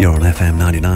You're on FM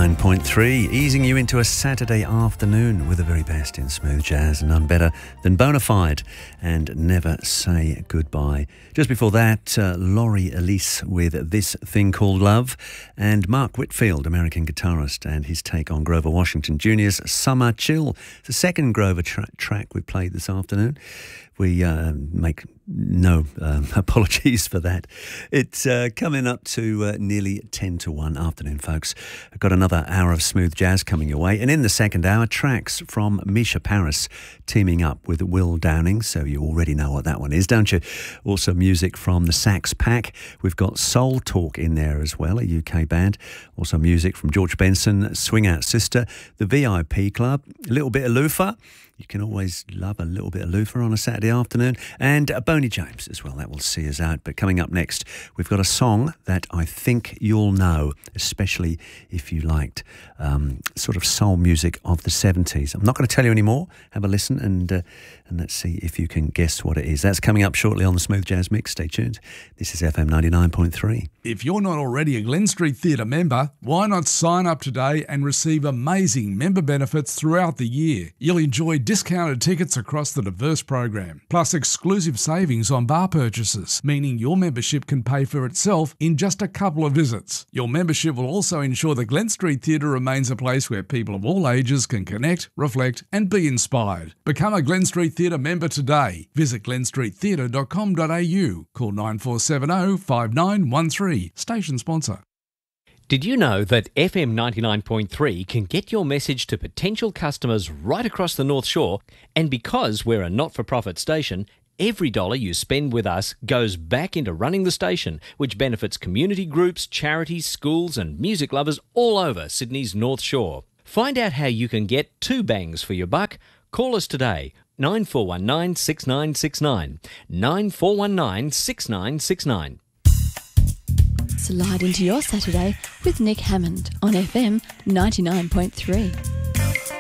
99.3, easing you into a Saturday afternoon with the very best in smooth jazz, none better than Bonafide and Never Say Goodbye. Just before that, Laurie Elise with This Thing Called Love, and Mark Whitfield, American guitarist, and his take on Grover Washington Jr.'s Summer Chill. It's the second Grover track we played this afternoon. We make no apologies for that. It's coming up to nearly 10 to 1 afternoon, folks. I've got another hour of smooth jazz coming your way. And in the second hour, tracks from Misha Paris teaming up with Will Downing. So you already know what that one is, don't you? Also music from the Sax Pack. We've got Soul Talk in there as well, a UK band. Also music from George Benson, Swing Out Sister, the VIP Club, a little bit of Lufa. You can always love a little bit of Lufa on a Saturday afternoon. And Boney James as well. That will see us out. But coming up next, we've got a song that I think you'll know, especially if you liked sort of soul music of the 70s. I'm not going to tell you any more. Have a listen and let's see if you can guess what it is. That's coming up shortly on the Smooth Jazz Mix. Stay tuned. This is FM 99.3. If you're not already a Glen Street Theatre member, why not sign up today and receive amazing member benefits throughout the year? You'll enjoy discounted tickets across the diverse program, plus exclusive savings on bar purchases, meaning your membership can pay for itself in just a couple of visits. Your membership will also ensure the Glen Street Theatre remains a place where people of all ages can connect, reflect and be inspired. Become a Glen Street Theatre member today. Visit glenstreettheatre.com.au. Call 9470 5913. Station sponsor. Did you know that FM 99.3 can get your message to potential customers right across the North Shore? And because we're a not-for-profit station, every dollar you spend with us goes back into running the station, which benefits community groups, charities, schools and music lovers all over Sydney's North Shore. Find out how you can get 2 bangs for your buck. Call us today, 9419 6969, 9419 6969. Slide into your Saturday with Nick Hammond on FM 99.3.